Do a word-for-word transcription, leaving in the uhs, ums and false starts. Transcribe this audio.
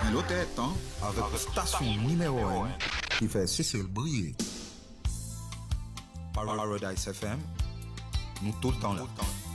Mais l'autre temps, avec la station numéro un qui fait Cécile briller. Paradise F M, nous tout le temps là.